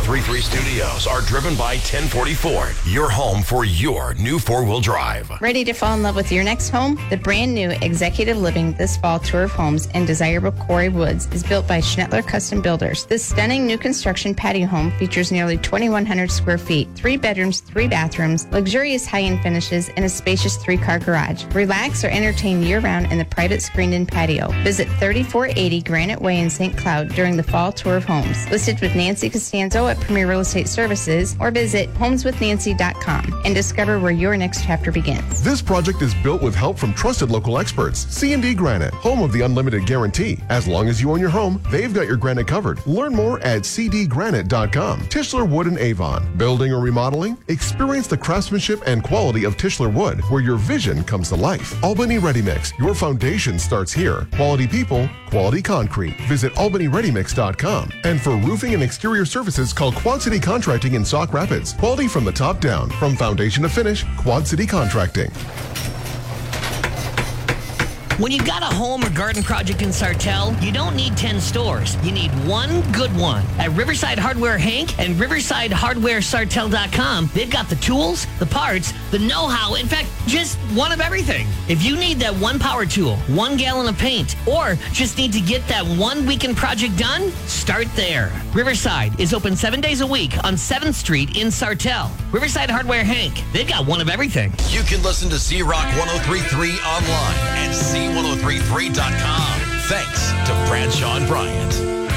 1033 studios are driven by 1040 Ford, your home for your new four-wheel drive. Ready to fall in love with your next home? The brand new Executive Living This Fall Tour of Homes in desirable Quarry Woods is built by Schnettler Custom Builders. This stunning new construction patio home features nearly 2,100 square feet, 3 bedrooms, 3 bathrooms, luxurious high-end finishes, and a spacious 3-car garage. Relax or entertain year-round in the private screened-in patio. Visit 3480 Granite Way in St. Cloud during the Fall Tour of Homes. Listed with Nancy Costanzo at Premier Real Estate Services, or visit homeswithnancy.com and discover where your next chapter begins. This project is built with help from trusted local experts. C&D Granite, home of the unlimited guarantee. As long as you own your home, they've got your granite covered. Learn more at cdgranite.com. Tischler Wood and Avon. Building or remodeling? Experience the craftsmanship and quality of Tischler Wood, where your vision comes to life. Albany Ready Mix. Your foundation starts here. Quality people, quality concrete. Visit albanyreadymix.com. And for roofing and exterior services, call Quad City Contracting in Sauk Rapids. Quality from the top down. From foundation to finish, Quad City Contracting. When you've got a home or garden project in Sartell, you don't need 10 stores. You need one good one. At Riverside Hardware Hank and RiversideHardwareSartell.com, they've got the tools, the parts, the know-how, in fact, just one of everything. If you need that one power tool, 1 gallon of paint, or just need to get that one weekend project done, start there. Riverside is open 7 days a week on 7th Street in Sartell. Riverside Hardware Hank, they've got one of everything. You can listen to C-Rock 103.3 online at C1033.com. Thanks to Bradshaw and Bryant.